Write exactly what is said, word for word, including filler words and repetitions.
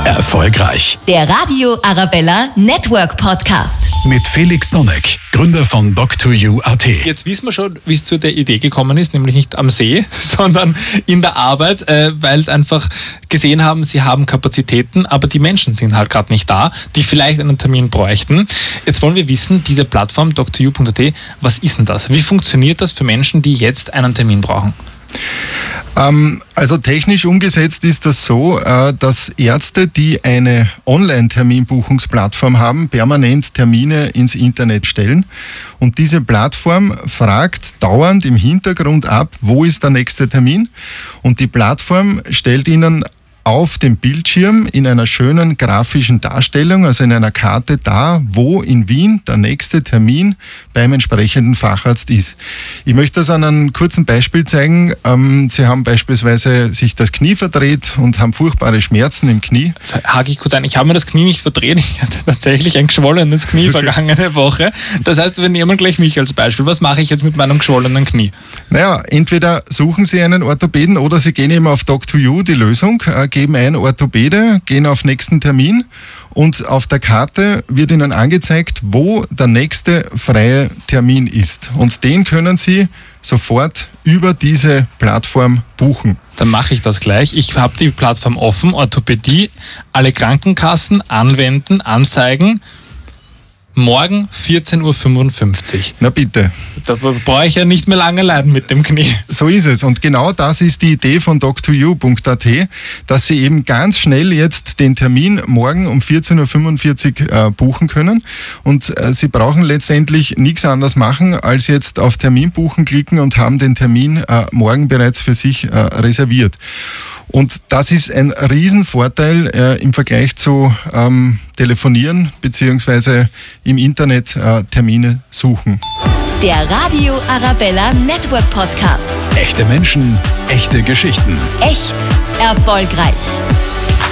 erfolgreich. Der Radio Arabella Network Podcast. Mit Felix Nonneck, Gründer von doc to you punkt a t. Jetzt wissen wir schon, wie es zu der Idee gekommen ist, nämlich nicht am See, sondern in der Arbeit, äh, weil es einfach gesehen haben, sie haben Kapazitäten, aber die Menschen sind halt gerade nicht da, die vielleicht einen Termin bräuchten. Jetzt wollen wir wissen, diese Plattform doc to you punkt a t, was ist denn das? Wie funktioniert das für Menschen, die jetzt einen Termin brauchen? Also technisch umgesetzt ist das so, dass Ärzte, die eine Online-Terminbuchungsplattform haben, permanent Termine ins Internet stellen. Und diese Plattform fragt dauernd im Hintergrund ab, wo ist der nächste Termin? Und die Plattform stellt ihnen auf dem Bildschirm in einer schönen grafischen Darstellung, also in einer Karte dar, wo in Wien der nächste Termin beim entsprechenden Facharzt ist. Ich möchte das an einem kurzen Beispiel zeigen. Ähm, Sie haben beispielsweise sich das Knie verdreht und haben furchtbare Schmerzen im Knie. Das hake ich kurz ein. Ich habe mir das Knie nicht verdreht. Ich hatte tatsächlich ein geschwollenes Knie vergangene Woche. Das heißt, wir nehmen gleich mich als Beispiel. Was mache ich jetzt mit meinem geschwollenen Knie? Naja, entweder suchen Sie einen Orthopäden oder Sie gehen eben auf doc to you, die Lösung, äh, geben ein Orthopäde, gehen auf nächsten Termin und auf der Karte wird Ihnen angezeigt, wo der nächste freie Termin ist. Und den können Sie sofort über diese Plattform buchen. Dann mache ich das gleich. Ich habe die Plattform offen, Orthopädie, alle Krankenkassen anwenden, anzeigen. Morgen vierzehn Uhr fünfundfünfzig. Na bitte. Da brauche ich ja nicht mehr lange leiden mit dem Knie. So ist es. Und genau das ist die Idee von doc to you punkt a t, dass Sie eben ganz schnell jetzt den Termin morgen um vierzehn Uhr fünfundvierzig äh, buchen können. Und äh, Sie brauchen letztendlich nichts anderes machen, als jetzt auf Termin buchen klicken und haben den Termin äh, morgen bereits für sich äh, reserviert. Und das ist ein Riesenvorteil äh, im Vergleich zu ähm, Telefonieren beziehungsweise im Internet äh, Termine suchen. Der Radio Arabella Network Podcast. Echte Menschen, echte Geschichten. Echt erfolgreich.